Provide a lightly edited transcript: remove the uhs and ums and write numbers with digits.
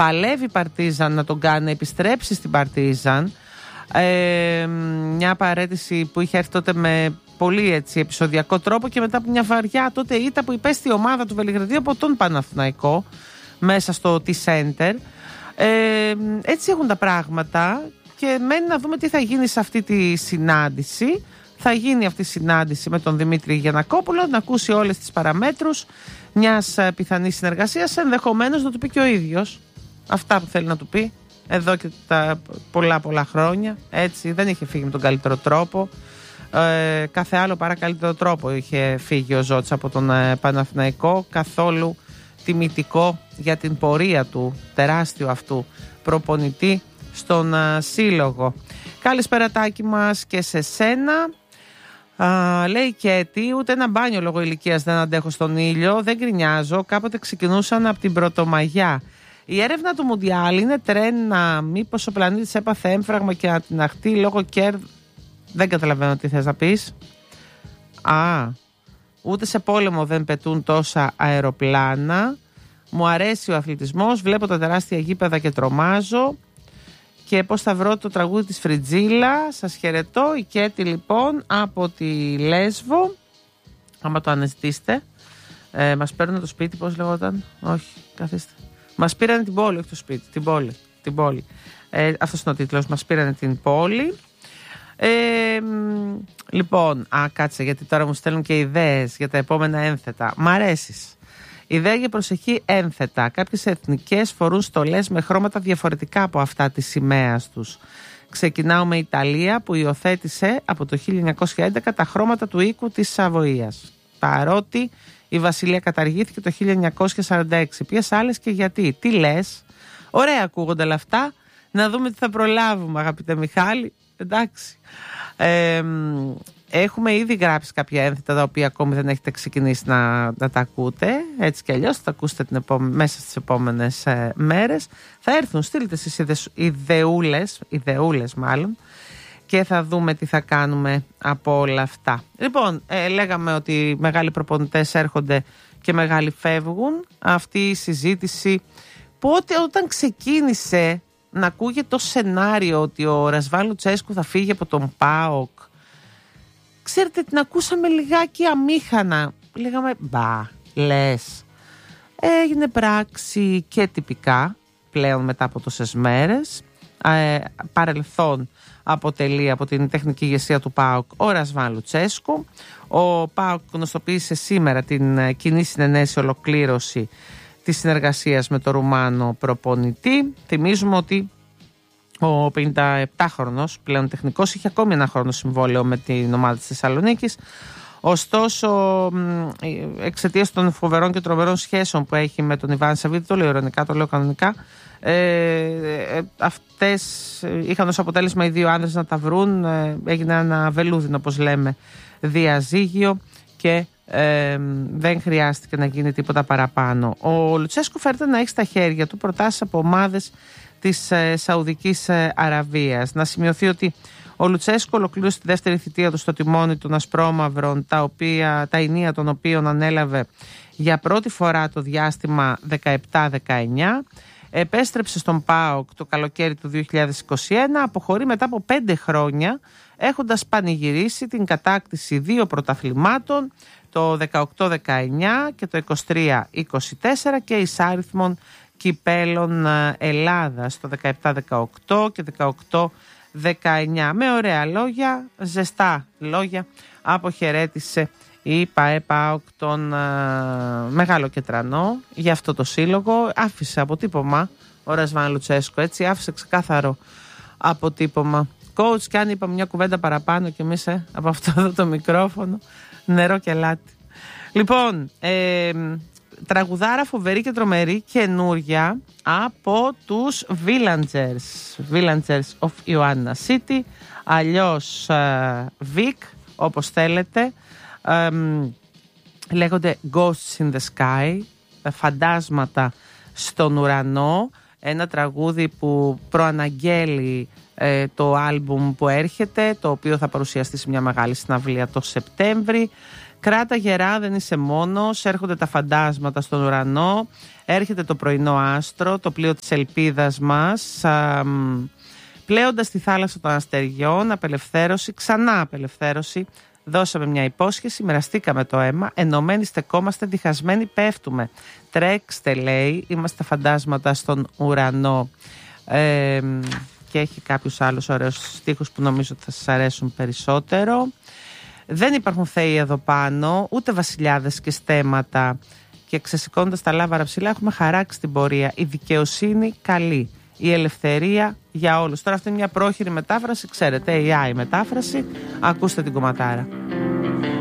Παλεύει η Παρτίζαν να τον κάνει να επιστρέψει στην Παρτίζαν. Μια παραίτηση που είχε έρθει τότε με πολύ έτσι επεισοδιακό τρόπο και μετά από μια βαριά τότε ήττα που υπέστη η ομάδα του Βελιγραδίου από τον Παναθηναϊκό μέσα στο T-Center. Έτσι έχουν τα πράγματα και μένει να δούμε τι θα γίνει σε αυτή τη συνάντηση. Θα γίνει αυτή η συνάντηση με τον Δημήτρη Γιαννακόπουλο, να ακούσει όλες τις παραμέτρους μιας πιθανής συνεργασίας, ενδεχομένως να του πει και ο ίδιος αυτά που θέλει να του πει εδώ και τα πολλά χρόνια. Έτσι, δεν είχε φύγει με τον καλύτερο τρόπο. Κάθε άλλο παρά καλύτερο τρόπο είχε φύγει ο Ζώτς από τον Παναθηναϊκό. Καθόλου τιμητικό για την πορεία του τεράστιου αυτού προπονητή στον σύλλογο. Καλησπέρα Τάκη μας και σε σένα. Λέει Κέτη, ούτε ένα μπάνιο λόγω ηλικίας δεν αντέχω στον ήλιο, δεν γκρινιάζω, κάποτε ξεκινούσαν από την Πρωτομαγιά. Η έρευνα του Μουντιάλ είναι τρένα, μήπως ο πλανήτης έπαθε έμφραγμα και ατιναχτεί λόγω δεν καταλαβαίνω τι θες να πεις. Ούτε σε πόλεμο δεν πετούν τόσα αεροπλάνα. Μου αρέσει ο αθλητισμός, βλέπω τα τεράστια γήπεδα και τρομάζω. Και πώς θα βρω το τραγούδι της Φριτζίλα. Σας χαιρετώ. Η Κέτη λοιπόν από τη Λέσβο. Άμα το αναζητήσετε. Μας παίρνουν το σπίτι, πώς λεγόταν? Όχι, καθίστε. Μας πήρανε την πόλη, όχι το σπίτι. Την πόλη. Αυτός είναι ο τίτλος. Μας πήρανε την πόλη. Λοιπόν, κάτσε, γιατί τώρα μου στέλνουν και ιδέες για τα επόμενα ένθετα. Μ' αρέσεις. Ιδέα για προσεχή ένθετα. Κάποιες εθνικές φορούν στολές με χρώματα διαφορετικά από αυτά της σημαίας τους. Ξεκινάω με Ιταλία που υιοθέτησε από το 1911 τα χρώματα του οίκου της Σαβοίας. Παρότι η Βασιλεία καταργήθηκε το 1946. Ποιες άλλες και γιατί? Τι λες? Ωραία ακούγονται όλα αυτά. Να δούμε τι θα προλάβουμε, αγαπητέ Μιχάλη. Εντάξει. Έχουμε ήδη γράψει κάποια ένθετα τα οποία ακόμη δεν έχετε ξεκινήσει να τα ακούτε. Έτσι κι αλλιώς θα τα ακούσετε μέσα στις επόμενες μέρες. Θα έρθουν, στείλτε στις ιδεούλες μάλλον, και θα δούμε τι θα κάνουμε από όλα αυτά. Λοιπόν, λέγαμε ότι μεγάλοι προπονητές έρχονται και μεγάλοι φεύγουν. Αυτή η συζήτηση όταν ξεκίνησε να ακούγεται το σενάριο ότι ο Ρασβάν Λουτσέσκου θα φύγει από τον ΠΑΟΚ, ξέρετε, την ακούσαμε λιγάκι αμήχανα. Λέγαμε, λες. Έγινε πράξη και τυπικά πλέον μετά από τόσες μέρες. Παρελθόν αποτελεί από την τεχνική ηγεσία του ΠΑΟΚ ο Ρασβάν Λουτσέσκου. Ο ΠΑΟΚ γνωστοποίησε σήμερα την κοινή συνενέση ολοκλήρωση της συνεργασίας με τον Ρουμάνο προπονητή. Θυμίζουμε ότι ο 57χρονος πλέον τεχνικός είχε ακόμη ένα χρόνο συμβόλαιο με την ομάδα της Θεσσαλονίκης. Ωστόσο, εξαιτίας των φοβερών και τρομερών σχέσεων που έχει με τον Ιβάν Σαββίδη, το λέω ειρωνικά, το λέω κανονικά, αυτές είχαν ως αποτέλεσμα οι δύο άνδρες να τα βρουν. Έγινε ένα βελούδινο, όπως λέμε, διαζύγιο και δεν χρειάστηκε να γίνει τίποτα παραπάνω. Ο Λουτσέσκου φέρεται να έχει στα χέρια του προτάσεις από ομάδες της Σαουδικής Αραβίας. Να σημειωθεί ότι ο Λουτσέσκου ολοκλήρωσε τη δεύτερη θητεία του στο τιμόνι των Ασπρόμαυρων, τα ενία των οποίων ανέλαβε για πρώτη φορά το διάστημα 17-19. Επέστρεψε στον ΠΑΟΚ το καλοκαίρι του 2021, αποχωρεί μετά από 5 χρόνια, έχοντας πανηγυρίσει την κατάκτηση 2 πρωταθλημάτων, το 18-19 και το 23-24 και εισάριθμων κυπέλων Ελλάδας το 17-18 και 18-19. Με ωραία λόγια, ζεστά λόγια, αποχαιρέτησε η ΠΑΕ-ΠΑΟΚ τον Μεγάλο Κετρανό για αυτό το σύλλογο. Άφησε αποτύπωμα ο Ρασβάν Λουτσέσκου, έτσι, άφησε ξεκάθαρο αποτύπωμα. Coach, και αν είπα μια κουβέντα παραπάνω κι εμείς από αυτό εδώ το μικρόφωνο, νερό και λάτι. Λοιπόν, τραγουδάρα φοβερή και τρομερή καινούρια από τους Villagers of Ioanna City, αλλιώς Vic, όπως θέλετε. Λέγονται Ghosts in the Sky, φαντάσματα στον ουρανό. Ένα τραγούδι που προαναγγέλει το άλμπουμ που έρχεται, το οποίο θα παρουσιαστεί σε μια μεγάλη συναυλία το Σεπτέμβρη. Κράτα γερά, δεν είσαι μόνος, έρχονται τα φαντάσματα στον ουρανό, έρχεται το πρωινό άστρο, το πλοίο της ελπίδας μας, πλέοντας τη θάλασσα των αστεριών, απελευθέρωση, ξανά απελευθέρωση. Δώσαμε μια υπόσχεση, μοιραστήκαμε το αίμα, ενωμένοι στεκόμαστε, διχασμένοι πέφτουμε. Τρέξτε, λέει, είμαστε τα φαντάσματα στον ουρανό. Και έχει κάποιους άλλους ωραίους στίχους που νομίζω ότι θα σας αρέσουν περισσότερο. Δεν υπάρχουν θεοί εδώ πάνω, ούτε βασιλιάδες και στέματα. Και ξεσηκώνοντας τα λάβαρα ψηλά έχουμε χαράξει την πορεία. Η δικαιοσύνη καλή, η ελευθερία για όλους. Τώρα αυτή είναι μια πρόχειρη μετάφραση, ξέρετε, AI μετάφραση. Ακούστε την κομματάρα.